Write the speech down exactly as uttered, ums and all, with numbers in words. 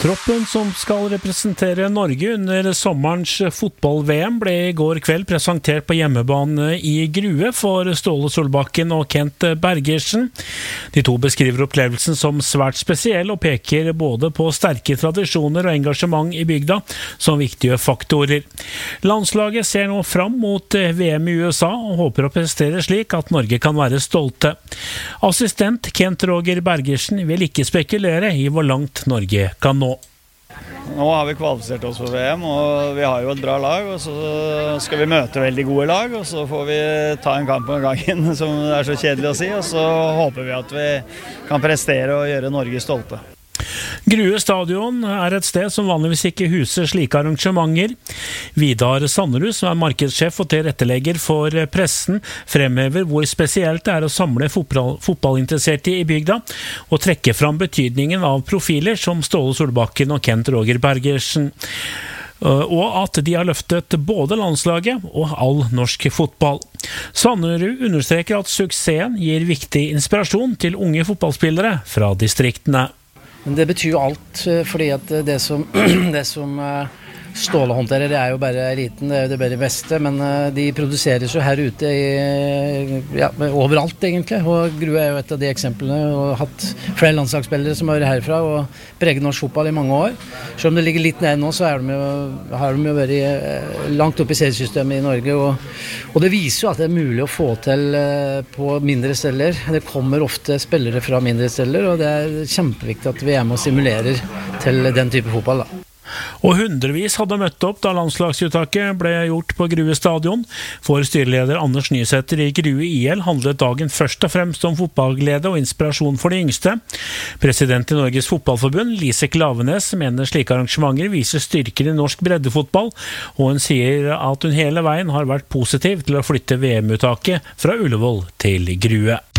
Troppen som skal representere Norge under sommerens fotball-V M ble i går kveld presentert på hjemmebane i Grue for Ståle Solbakken og Kent Bergersen. De to beskriver opplevelsen som svært spesiell og peker både på sterke tradisjoner og engasjement i bygda som viktige faktorer. Landslaget ser nå fram mot V M i U S A og håper å prestere slik at Norge kan være stolte. Assistent Kent Roger Bergersen vil ikke spekulere i hvor langt Norge kan nå. Nå har vi kvalifisert oss for V M, og vi har jo et bra lag, og så skal vi møte veldig gode lag, og så får vi ta en kamp om gangen, som det er så kjedelig å si, og så håper vi at vi kan prestere og gjøre Norge stolte. Grue stadion er et sted som vanligvis ikke huser slike arrangementer. Vidar Sanderud, som er markedssjef og tilrettelegger for pressen, fremhever hvor spesielt det er å samle fotball, fotballinteresserte i bygda, og trekke fram betydningen av profiler som Ståle Solbakken og Kent Roger Bergersen. Og at de har løftet både landslaget og all norsk fotball. Sanderud understreker at suksessen gir viktig inspirasjon til unge fotballspillere fra distriktene. Men det betyr jo alt, fordi at det som, det som Ståle håndterer, det er jo bare eliten, det er jo det bare beste, men de produseres jo her ute i, ja, overalt egentlig, og Grue er jo et av de eksemplene, og har hatt flere landslagsspillere som har vært herfra og preget norsk fotball i mange år. Så om det ligger litt ned nå, så er de jo, har de jo vært langt opp i seriesystemet i Norge, og, og det viser jo at det er mulig å få til på mindre steder. Det kommer ofte spillere fra mindre steder, og det er kjempeviktig at vi er med og stimulerer til den type fotball da. Og hundrevis hadde møtt opp da landslagsuttaket ble gjort på Grue stadion. For styreleder Anders Nysæter i Grue I L handlet dagen først og fremst om fotballglede og inspirasjon for de yngste. President i Norges fotballforbund, Lise Klavenes, mener slike arrangementer viser styrken i norsk breddefotball, og hun sier at hun hele veien har vært positiv til å flytte V M-uttaket fra Ullevål til Grue.